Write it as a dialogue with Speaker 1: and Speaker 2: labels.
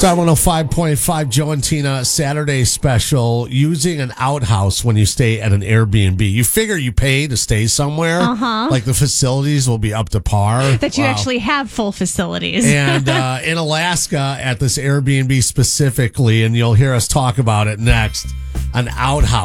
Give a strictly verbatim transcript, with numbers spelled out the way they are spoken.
Speaker 1: Star one oh five point five, Joe and Tina Saturday special, using an outhouse when you stay at an Airbnb. You figure you pay to stay somewhere.
Speaker 2: Uh-huh.
Speaker 1: Like the facilities will be up to par.
Speaker 2: That you
Speaker 1: Wow.
Speaker 2: actually have full facilities.
Speaker 1: And uh, in Alaska, at this Airbnb specifically, and you'll hear us talk about it next, an outhouse.